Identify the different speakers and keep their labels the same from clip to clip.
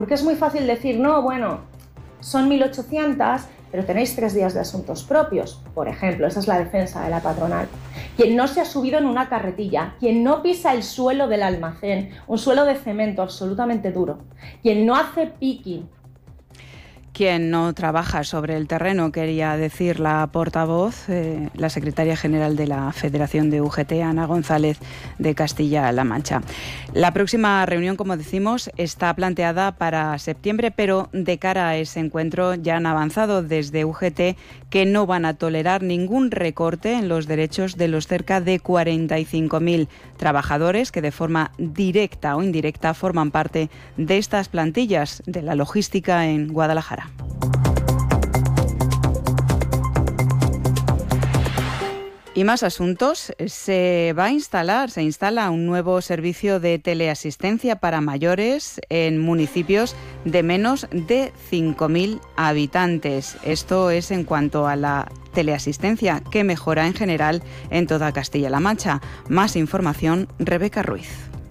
Speaker 1: Porque es muy fácil decir, no, bueno, son 1.800, pero tenéis 3 días de asuntos propios, por ejemplo. Esa es la defensa de la patronal. Quien no se ha subido en una carretilla, quien no pisa el suelo del almacén, un suelo de cemento absolutamente duro, quien no hace picking,
Speaker 2: quien no trabaja sobre el terreno, quería decir la portavoz, la secretaria general de la Federación de UGT, Ana González de Castilla-La Mancha. La próxima reunión, como decimos, está planteada para septiembre, pero de cara a ese encuentro ya han avanzado desde UGT que no van a tolerar ningún recorte en los derechos de los cerca de 45.000 trabajadores que de forma directa o indirecta forman parte de estas plantillas de la logística en Guadalajara. Y más asuntos. Se instala un nuevo servicio de teleasistencia para mayores en municipios de menos de 5.000 habitantes. Esto es en cuanto a la teleasistencia, que mejora en general en toda Castilla-La Mancha. Más información, Rebeca Ruiz.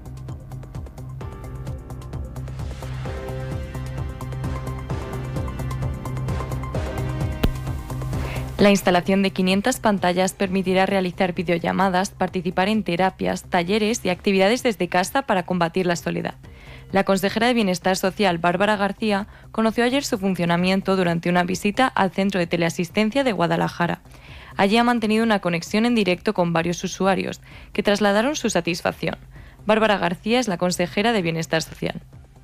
Speaker 3: La instalación de 500 pantallas permitirá realizar videollamadas, participar en terapias, talleres y actividades desde casa para combatir la soledad. La consejera de Bienestar Social, Bárbara García, conoció ayer su funcionamiento durante una visita al Centro de Teleasistencia de Guadalajara. Allí ha mantenido una conexión en directo con varios usuarios, que trasladaron su satisfacción. Bárbara García es la consejera de Bienestar Social.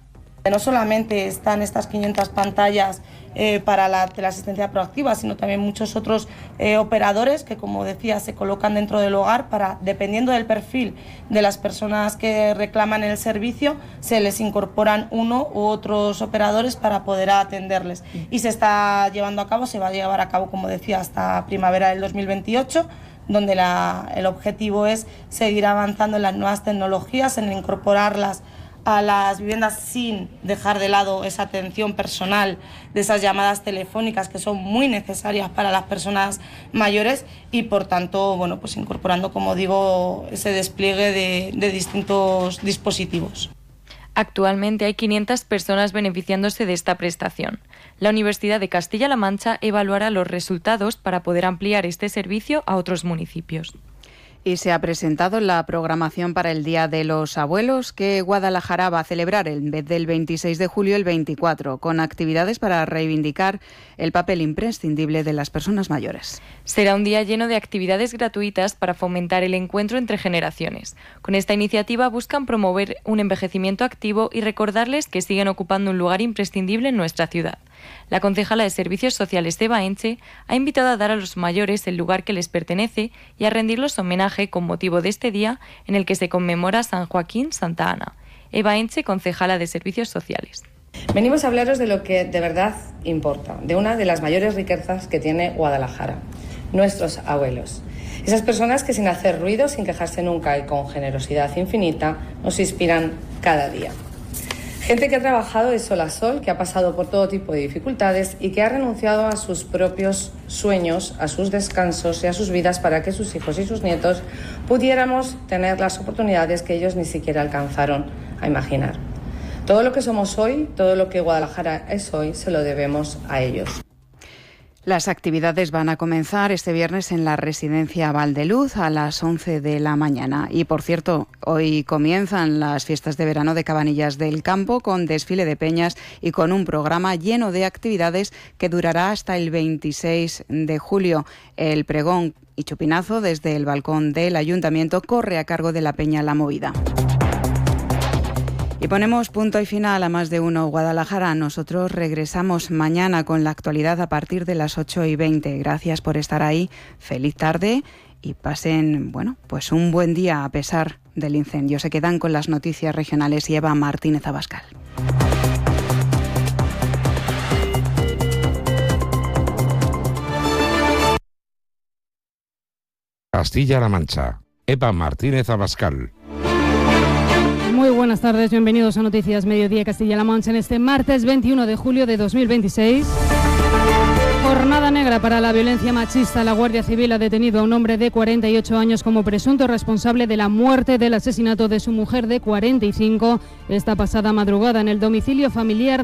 Speaker 4: No solamente están estas 500 pantallas para la asistencia proactiva, sino también muchos otros operadores que, como decía, se colocan dentro del hogar para, dependiendo del perfil de las personas que reclaman el servicio, se les incorporan uno u otros operadores para poder atenderles. Y se está llevando a cabo, se va a llevar a cabo, como decía, hasta primavera del 2028, donde el objetivo es seguir avanzando en las nuevas tecnologías, en incorporarlas a las viviendas sin dejar de lado esa atención personal de esas llamadas telefónicas que son muy necesarias para las personas mayores y, por tanto, bueno, pues incorporando, como digo, ese despliegue de distintos dispositivos.
Speaker 3: Actualmente hay 500 personas beneficiándose de esta prestación. La Universidad de Castilla-La Mancha evaluará los resultados para poder ampliar este servicio a otros municipios.
Speaker 2: Y se ha presentado la programación para el Día de los Abuelos, que Guadalajara va a celebrar en vez del 26 de julio el 24, con actividades para reivindicar el papel imprescindible de las personas mayores.
Speaker 3: Será un día lleno de actividades gratuitas para fomentar el encuentro entre generaciones. Con esta iniciativa buscan promover un envejecimiento activo y recordarles que siguen ocupando un lugar imprescindible en nuestra ciudad. La concejala de Servicios Sociales de Baenche ha invitado a dar a los mayores el lugar que les pertenece y a rendirles homenaje con motivo de este día en el que se conmemora San Joaquín Santa Ana. Eva Enche, concejala de Servicios Sociales.
Speaker 5: Venimos a hablaros de lo que de verdad importa, de una de las mayores riquezas que tiene Guadalajara, nuestros abuelos. Esas personas que sin hacer ruido, sin quejarse nunca y con generosidad infinita, nos inspiran cada día. Gente que ha trabajado de sol a sol, que ha pasado por todo tipo de dificultades y que ha renunciado a sus propios sueños, a sus descansos y a sus vidas para que sus hijos y sus nietos pudiéramos tener las oportunidades que ellos ni siquiera alcanzaron a imaginar. Todo lo que somos hoy, todo lo que Guadalajara es hoy, se lo debemos a ellos.
Speaker 2: Las actividades van a comenzar este viernes en la residencia Valdeluz a las 11 de la mañana. Y, por cierto, hoy comienzan las fiestas de verano de Cabanillas del Campo con desfile de peñas y con un programa lleno de actividades que durará hasta el 26 de julio. El pregón y chupinazo desde el balcón del Ayuntamiento corre a cargo de la Peña La Movida. Y ponemos punto y final a Más de Uno Guadalajara. Nosotros regresamos mañana con la actualidad a partir de las 8:20. Gracias por estar ahí. Feliz tarde y pasen, pues un buen día a pesar del incendio. Se quedan con las noticias regionales y Eva Martínez Abascal.
Speaker 6: Castilla-La Mancha. Eva Martínez Abascal.
Speaker 7: Muy buenas tardes, bienvenidos a Noticias Mediodía Castilla-La Mancha en este martes 21 de julio de 2026. Jornada negra para la violencia machista. La Guardia Civil ha detenido a un hombre de 48 años como presunto responsable de la muerte del asesinato de su mujer de 45 esta pasada madrugada en el domicilio familiar